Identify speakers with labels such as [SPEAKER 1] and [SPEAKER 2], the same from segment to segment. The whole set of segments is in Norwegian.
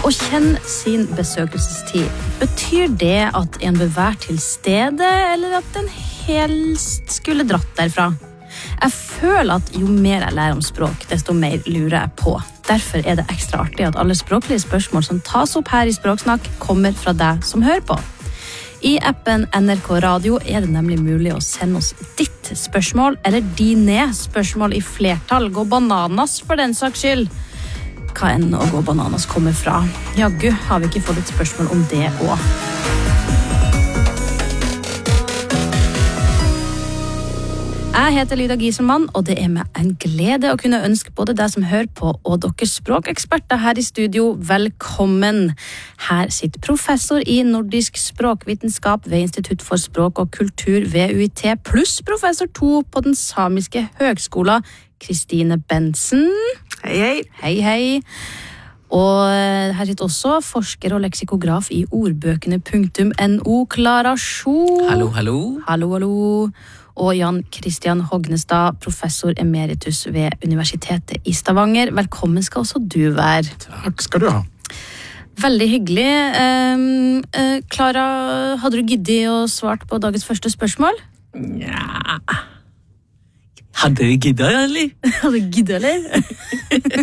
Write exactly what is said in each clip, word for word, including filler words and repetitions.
[SPEAKER 1] Å kjenne sin besøkelsestid, betyr det at en bør være til stede, eller at en helst skulle dratt derfra? Jeg føler at jo mer jeg lærer om språk, desto mer lurer jeg på. Derfor er det ekstra artig at alle språklige spørsmål som tas opp her i Språksnakk kommer fra deg som hører på. I appen N R K Radio er det nemlig mulig å sende oss ditt spørsmål, eller dine spørsmål i flertall. Gå bananas for den saks skyld. Hva enn å gå bananas kommer fra. Jaggu har vi ikke fått et spørsmål om det også. Jeg heter Lyda Gieselmann, og det er med en glede å kunne ønske både deg som hører på og dere språkeksperter her i studio velkommen. Her sitter professor i nordisk språkvitenskap ved Institutt for språk og kultur ved U I T, pluss professor to på den samiske høgskolen, Kristine Bentzen.
[SPEAKER 2] Hei, hei.
[SPEAKER 1] Hei, hei. Og her sitter også forsker og leksikograf i ordbøkene punktum no, Klara Sjo.
[SPEAKER 3] Hallo, hallo.
[SPEAKER 1] Hallo, hallo. Og Jan Christian Hognestad, professor emeritus ved Universitetet i Stavanger. Velkommen skal også du være.
[SPEAKER 4] Takk skal du ha.
[SPEAKER 1] Veldig hyggelig. Klara, um, uh, hadde du giddet å svart på dagens første spørsmål?
[SPEAKER 3] Ja... Hadde du giddet, eller?
[SPEAKER 1] Hadde du giddet, eller?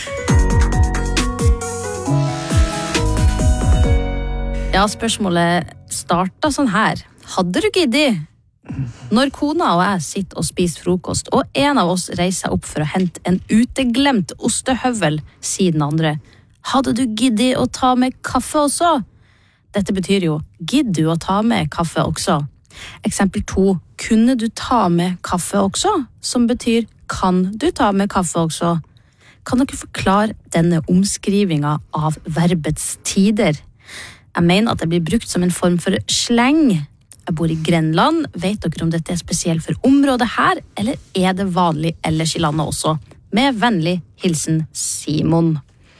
[SPEAKER 1] Ja, spørsmålet startet sånn her. Hadde du giddet? Når kona og jeg sitter og spiser frokost, og en av oss reiser opp for å hente en uteglemt ostehøvel, sier den andre. Hadde du giddet å ta med kaffe også? Dette betyr jo, gidder du å ta med kaffe også? Eksempel to, kunne du ta med kaffe også? Som betyr, kan du ta med kaffe også? Kan dere forklare denne omskrivingen av verbets tider? Jeg mener at det blir brukt som en form for sleng. Jeg bor i Grenland. Vet dere om dette er spesielt for området her, eller er det vanlig ellers i landet også? Med vennlig hilsen Simon.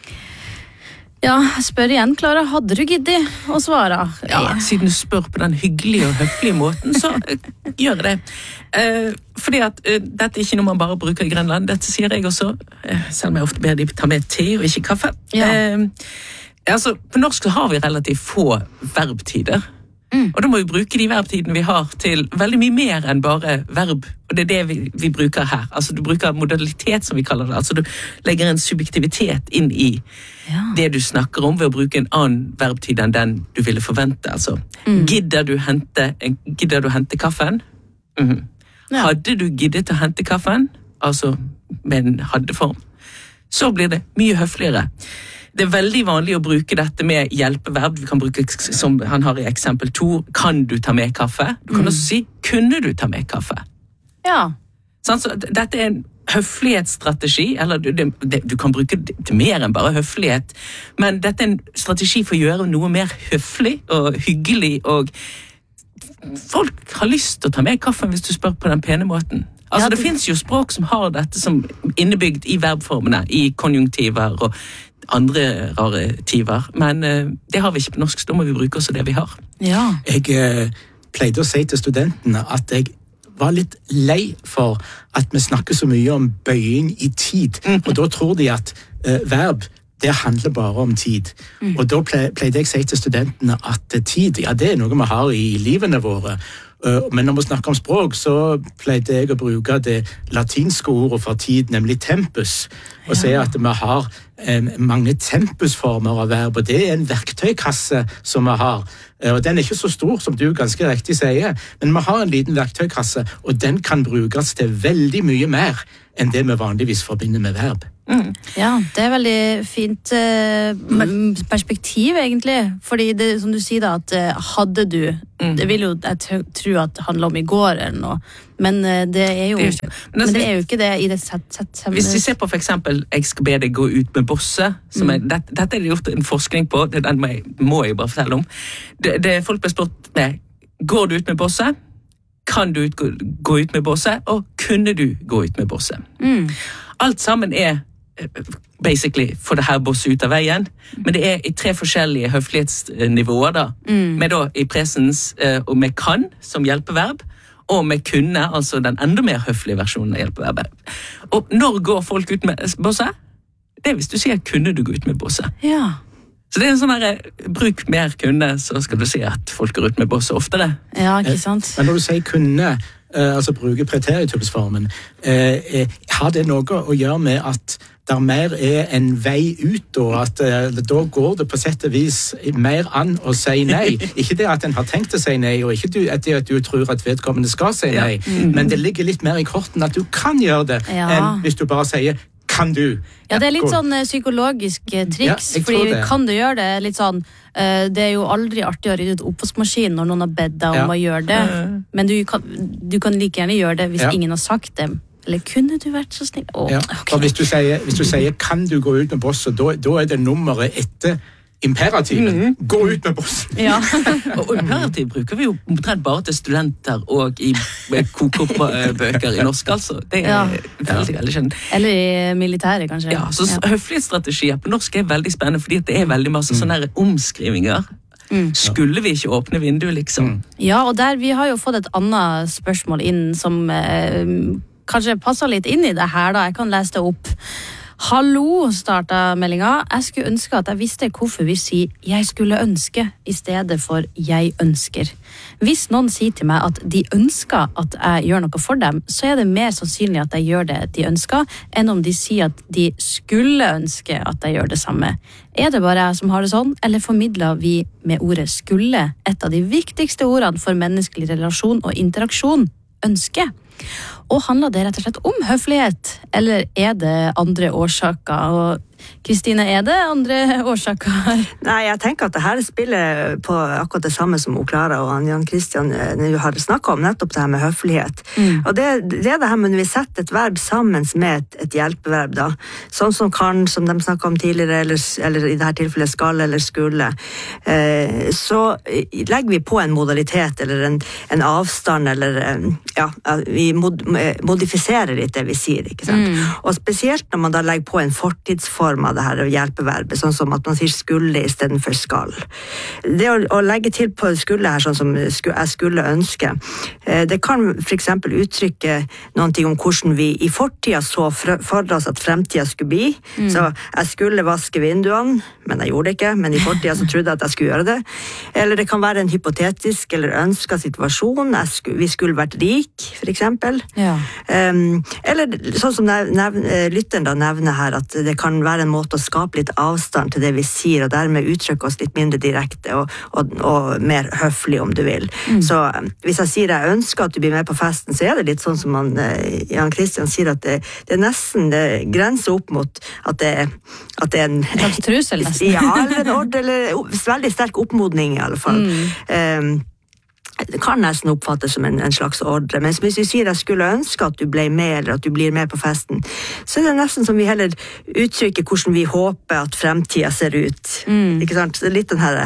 [SPEAKER 1] Ja, spør igjen, Klara. Hadde du giddet å svare?
[SPEAKER 3] Ja, siden du spør på den hyggelige og høflige måten, så uh, gjør det. Uh, fordi at uh, dette er ikke noe man bare bruker i Grenland. Dette sier jeg også, uh, selv om jeg ofte ber de ta med te og ikke kaffe. Ja. Uh, altså, på norsk så har vi relativt få verbtider. Mm. Og da må vi bruke de verbtidene vi har til veldig mye mer enn bare verb. Og det er det vi, vi bruker her. Altså du bruker modalitet, som vi kaller det. Altså du legger en subjektivitet inn i ja. det du snakker om ved å bruke en annen verbtid enn den du ville forvente. Altså, mm. gidder du hente, gidder du hente kaffen? Mm-hmm. Ja. Hadde du giddet å hente kaffen? Altså med en haddeform. Så blir det mye høfligere. Det er veldig vanlig å bruke dette med hjelpeverb. Vi kan bruke, som han har i eksempel to, kan du ta med kaffe? Du kan mm. også si, kunne du ta med kaffe?
[SPEAKER 1] Ja.
[SPEAKER 3] Sånn, så dette er en høflighetsstrategi, eller du, det, du kan bruke det til mer enn bare høflighet, men dette er en strategi for å gjøre noe mer høflig og hyggelig, og folk har lyst til å ta med kaffen hvis du spør på den pene måten. Altså, ja, det, det finnes jo språk som har dette som innebygd i verbformene, i konjunktiver og andre rare tiver, men uh, det har vi ikke på norsk, så da må vi bruke også det vi har.
[SPEAKER 1] Ja.
[SPEAKER 4] Jeg uh, pleide å si til studentene at jeg var litt lei for at vi snakker så mye om bøying i tid, mm. og da tror de at uh, verb, det handler bare om tid. Mm. Og da pleide jeg å si til studentene at uh, tid, ja, det er noe vi har i livene våre, men når vi snakker om språk, så pleide jeg å bruke det latinske ordet for tid, nemlig tempus, og ja. si at vi har eh, mange tempusformer av verb, og det er en verktøykasse som vi har. Og den er ikke så stor som du ganske riktig sier, men vi har en liten verktøykasse, og den kan brukes til veldig mye mer enn det vi vanligvis forbinder med verb.
[SPEAKER 1] Mm. Ja, det er veldig fint eh, perspektiv egentlig, fordi det som du sier da, at eh, hadde du, mm. det vil jo jeg tro at det handler om i går eller noe, men eh, det er jo det er jo, men, men det er jo ikke det i det sett, sett
[SPEAKER 3] Hvis vi ser på for eksempel, jeg skal be deg gå ut med bosse, som er, mm. det, dette er det gjort en forskning på, det den må jeg, må jeg bare fortelle om. Det, det folk ble spurt med, går du ut med bosse? Kan du ut, gå, gå ut med bosse? Og kunne du gå ut med bosse? Mm. Alt sammen er basically få det her bosset ut av veien, men det er i tre forskjellige høflighetsnivåer da, mm. med da i presens og med kan som hjelpeverb, og med kunne, altså den enda mer høflige versjonen av hjelpeverbet. Og når går folk ut med bosse? Det er hvis du sier kunne du gå ut med bosse.
[SPEAKER 1] Ja.
[SPEAKER 3] Så det er en sånn her, bruk mer kunne, så skal du si at folk går ut med bosset oftere.
[SPEAKER 1] Ja, ikke sant?
[SPEAKER 4] Men når du sier kunne, eh, altså bruke preterietupsformen, eh, eh, har det noe å gjøre med at der mer er en vei ut, og at uh, da går det på sett og vis mer an å si nei. Ikke det at en har tenkt å si nei, og ikke du, at det at du tror at vedkommende skal si nei, ja. mm. men det ligger litt mer i korten at du kan gjøre det, ja. enn hvis du bare sier kan du.
[SPEAKER 1] Ja, det er litt sånn uh, psykologisk uh, triks, ja, fordi kan du gjøre det litt sånn, uh, det er jo aldri artig å rydde ut oppvaskmaskinen når noen har bedt deg om ja. å gjøre det, men du kan, du kan like gjerne gjøre det hvis ja. ingen har sagt det. Eller kunne du vært så snill? Oh,
[SPEAKER 4] ja.
[SPEAKER 1] okay.
[SPEAKER 4] hvis, du sier, hvis du sier kan du gå ut med bosset, da, da er det nummeret etter imperativen. Mm. Gå ut med bossen!
[SPEAKER 1] Ja.
[SPEAKER 3] og imperativ bruker vi jo omtrent bare til studenter og i kokebøker i norsk, altså. Det er ja. veldig, veldig kjent.
[SPEAKER 1] Eller i militæret, kanskje.
[SPEAKER 3] Ja, så ja. høflighetsstrategier på norsk er veldig spennende, fordi det er veldig masse mm. sånne her omskrivinger. Mm. Skulle vi ikke åpne vinduet, liksom?
[SPEAKER 1] Mm. Ja, og der vi har jo fått et annet spørsmål inn som eh, kanskje passer litt inn i det her, da. Jeg kan lese det opp. Hallo, starta meldinga. Jeg skulle ønske at jeg visste hvorfor vi sier jeg skulle ønske i stedet for jeg ønsker. Hvis noen sier til meg at de ønsker at jeg gjør noe for dem, så er det mer sannsynlig at jeg gjør det de ønsker, enn om de sier at de skulle ønske at jeg gjør det samme. Er det bare jeg som har det sånn, eller formidler vi med ordet skulle et av de viktigste ordene for menneskelig relasjon og interaksjon, ønske? Og handler det rett og slett om høflighet, eller er det andre årsaker? Og Kristine, er det andre årsaker?
[SPEAKER 2] Nei, jeg tenker at det her spiller på akkurat det samme som Klara og Jan Christian har snakket om, nettopp det her med høflighet. Mm. Og det, det er det her med når vi setter et verb sammen med et, et hjelpeverb, da. Sånn som kan, som de snakket om tidligere, eller, eller i dette tilfellet skal eller skulle. Eh, så legger vi på en modalitet, eller en, en avstand, eller ja, vi mod, modifiserer litt det vi sier, ikke sant? Mm. Og spesielt når man da legger på en fortidsform av det her hjelpeverbet, sånn som at man sier skulle i stedet for skal. Det å, å legge til på skulle her, sånn som jeg skulle ønske, det kan for eksempel uttrykke noen ting om hvordan vi i fortida så for oss at fremtida skulle bli. Mm. Så jeg skulle vaske vinduene, men jeg gjorde det ikke, men i fortida så trodde jeg at jeg skulle gjøre det. Eller det kan være en hypotetisk eller ønsket situasjon. Skulle, vi skulle vært rik, for eksempel. Ja. Um, eller sånn som nev, nev, lytteren da nevner her, at det kan være en måte å skape litt avstand til det vi sier, og dermed uttrykke oss litt mindre direkte og, og, og mer høflig, om du vil. Mm. Så hvis jeg sier jeg ønsker at du blir med på festen, så er det litt sånn som man, Jan Christian sier, at det, det er nesten det grenser opp mot at det, at det er en
[SPEAKER 1] slags trussel, nesten.
[SPEAKER 2] Ja, eller en ord, eller veldig sterk oppmodning i alle fall. Mm. Um, Det kan nesten oppfattes som en, en slags ordre, men hvis vi sier jeg skulle ønske at du ble med, eller at du blir med på festen, så er det nesten som vi heller uttrykker hvordan vi håper at fremtiden ser ut. Mm. Ikke sant? Det er litt den her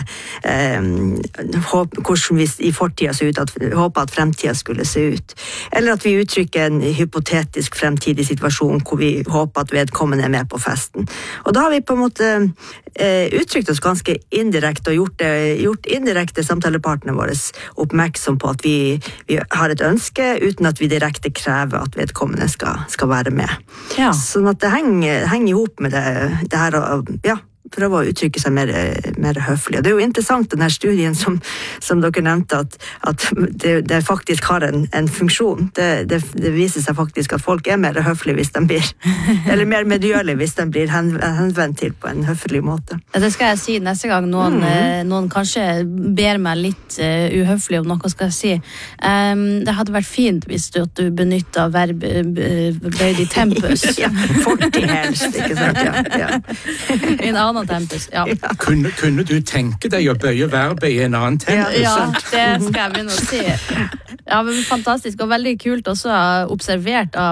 [SPEAKER 2] eh, håp, hvordan vi i fortiden ser ut, at håper at fremtiden skulle se ut. Eller at vi uttrykker en hypotetisk fremtidig situasjon hvor vi håper at vedkommende er med på festen. Og da har vi på en måte eh, uttrykt oss ganske indirekte og gjort, det, gjort indirekte samtalepartnerne våre oppmerksom på at vi, vi har et ønske uten at vi direkte krever at vedkommende skal, skal være med. Ja. Sånn at det henger, henger ihop med det, det her å ja, prøve å uttrykke seg mer, mer høflig. Og det er jo interessant, denne studien som, som dere nevnte, at, at det, det faktisk har en, en funksjon. Det, det, det viser seg faktisk at folk er mer høflige hvis de blir, eller mer medgjørlige hvis de blir hen, henvendt til på en høflig måte.
[SPEAKER 1] Ja, det skal jeg si neste gang noen, mm. noen kanskje ber meg litt uh, uhøflig om noe, skal jeg si. Um, det hadde vært fint hvis du, at du benyttet verb uh, bøyd i tempus.
[SPEAKER 2] Ja, fortid helst, ikke sant? Ja, ja.
[SPEAKER 1] En annen tempus, ja.
[SPEAKER 4] Ja. Kunne, kunne du tenke deg å bøye verbet i en annen tempus?
[SPEAKER 1] Ja, det skal jeg begynne å si. Ja, men fantastisk, og veldig kult også observert av